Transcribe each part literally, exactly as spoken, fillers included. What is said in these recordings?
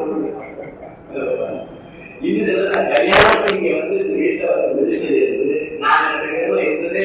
இது கல்யாணம் இங்க வந்து வீட்டுல வந்து விதிச்சது நான் இருந்ததே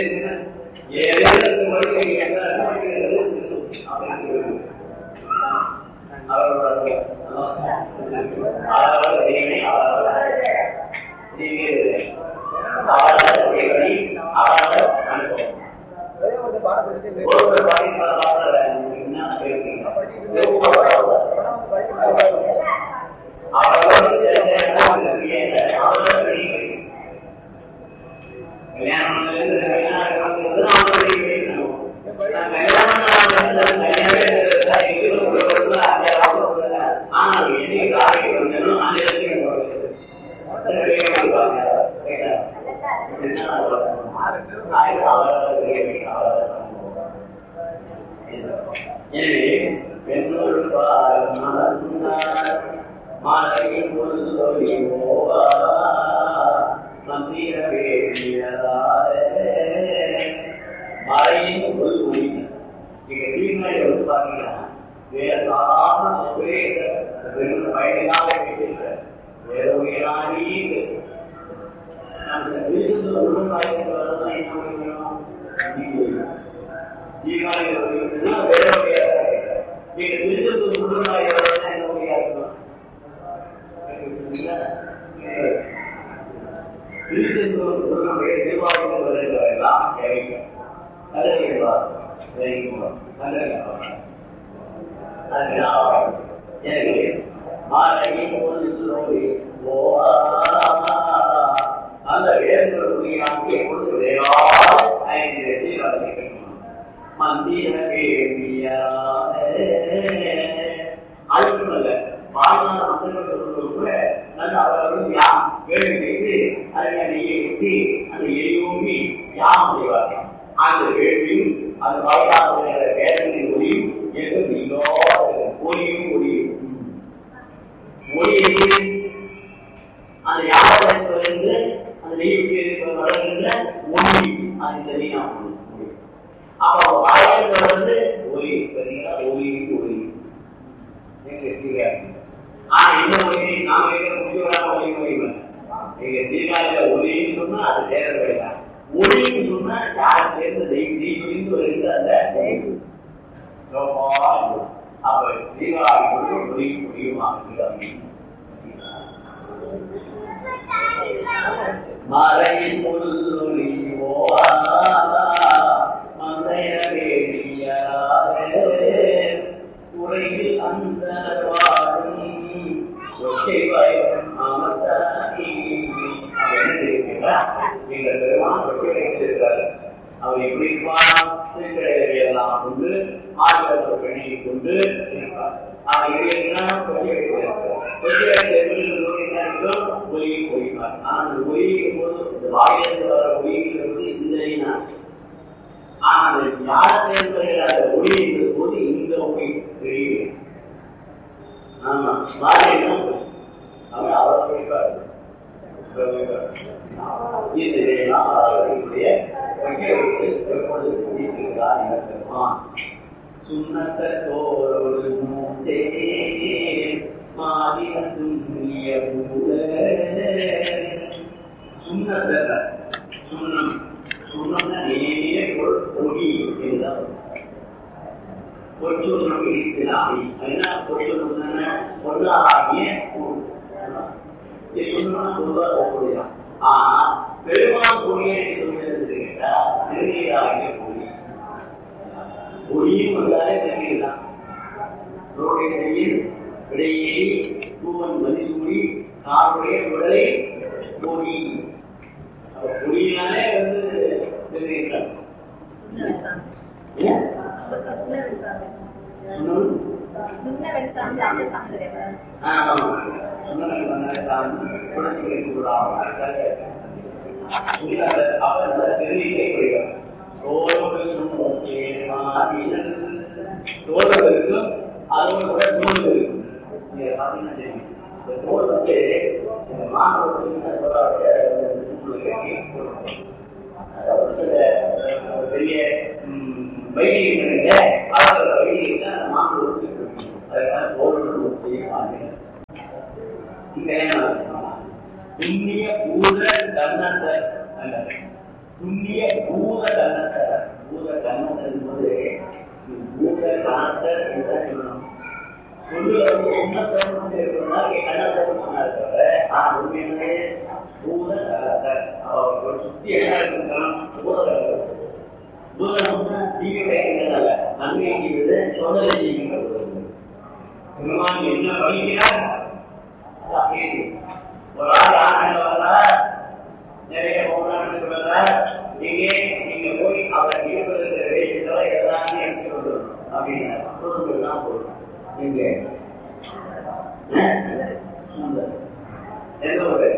புண்ணிய பூத தன்னத்தர் அல்ல, புண்ணிய பூத தன்னத்தர். பூத தன்னத்தர் என்பது பூத கணத்தர் என்று சொல்லணும். சொல்லுல வந்து உன்னத்தர் இருக்கிறதுனா கண்ணத்தர் சொன்னார் தவிர நான் உண்மையிலே பூத தன்னத்தர். அவர் சுத்தி என்ன இருக்கணும் பூத தன்னத்தர். பூதம் தீவிர நன்மை செய்வது சோதனை செய்கின்றது. பெருமான் என்ன படிக்கிறார்? ஒரு ஆள் ஆண்டு வர்றார், நிறைய போராட்டத்துக்கு வர்றார். நீங்க நீங்க போய் அவரை இருப்பதற்கு வேஷத்துல எல்லாமே எடுத்து கொள்ளணும் அப்படின்னு பொருட்கள் தான் போடணும். நீங்க எந்த ஒரு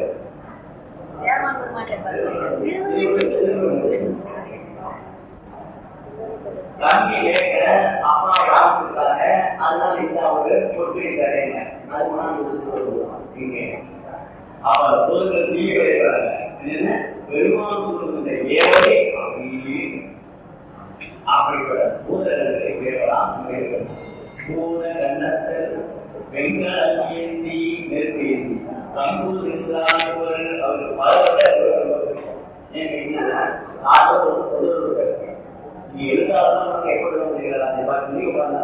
தம்பி கேட்க அப்பா யாருக்காக அதனால இந்த அவங்க பொறுப்பை தரேங்க. அது நீங்க அவ பொருட்கள் தீ கிடைக்கிறாங்க. பெருமாள் ஏவரை அப்படிப்பட்ட பூதங்களை கேட்கலாம். பூத கண்ணத்தர் வெங்கல ஏந்தி நெருப்பேந்தி கம்பு சென்றார்கள். அவருக்கு பல நீ எழுதாதான் எப்படி வந்து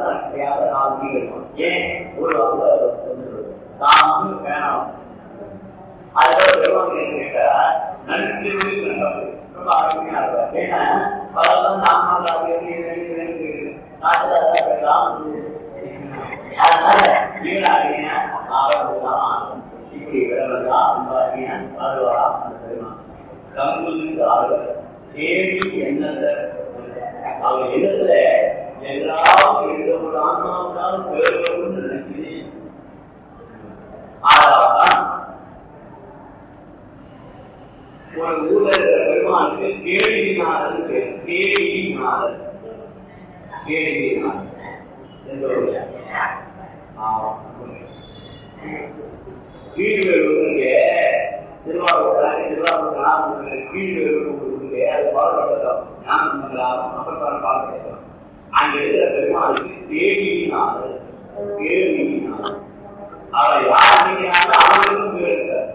ஏன் ஒரு தான் வேணாம். அதுக்காக பெருமாள் கேட்டா நன்றி ரொம்ப அருமையா இருக்கும். ஏன்னா பலரும் நாம அதனால வீணாகின ஆரம்பம் இப்படி விடவதா அன்பாகின வருவா அந்த பெருமாள் கம்புக்கு ஆறுவர் தேடி என்னத அவர் இடத்துல எல்லாம் எந்த ஒரு ஆன்மாவுக்காலும் பெறுவதும் நினைச்சு ஆறாவதான் ஒரு ஊர்ல இருக்கிற பெருமானுக்கு கேள்விநாதன் பேர். கேள்விநாதன் கேள்விநாதன் கீழ்வேலூருக்கு திருவாரூர் திருவாரூர் கீழ்வேலூருக்கு அது பாடப்பட்டோம். அப்புறம் பாடப்பட்டோம். அங்க இருக்கிற பெருமானுக்கு கேள்விநாதன் கேள்விநாதன் அவர் யார் நீங்க அவர்களுக்கும் பேர் இருக்கார்.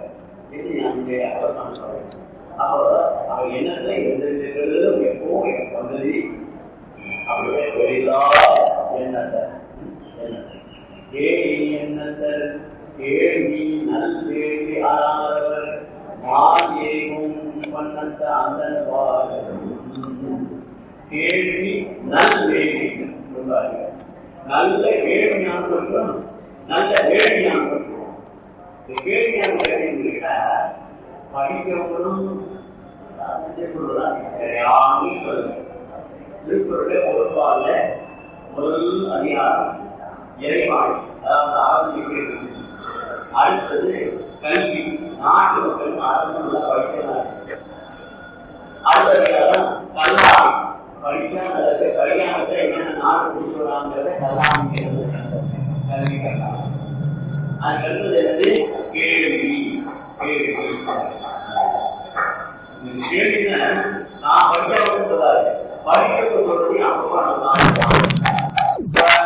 அப்போ அவர் என்னத்தை எந்திருக்கிறதும் எப்பவும் எனக்கு வந்தது அவருடைய தொழிலா என்னத்தர் கேள்வி என்னத்தர் கேள்வி நல் கேள்வி ஆறாதவர் மாயேவும் பண்ணத்த அந்த கேள்வி நல் வேள்வி நல்ல கேள்வியான பெற்றோம். நல்ல வேள்வியான பெற்றோம். கேள்வியான வேள்வி கேட்டா படிக்கிறவங்களும் திருக்குறளை பொறுப்பால முதல் அதிகாரம் இறைவாழ் அதாவது ஆரம்பிக்கிறது. அடுத்தது கல்வி, நாட்டு மக்களும் அரசு படிக்கிறார். அடுத்த அதிகாரம் கல்யாணம், படிக்காத கல்யாணத்தை என்னென்ன நாடு பிடிச்சுறாங்கிறத கல்யாணம் கல்வி கல்யாணம். அது கல்வது என்னது கேள்வி. கேள்வினா நான் படிக்க சொல்றாரு படிக்க சொல்றது அப்பா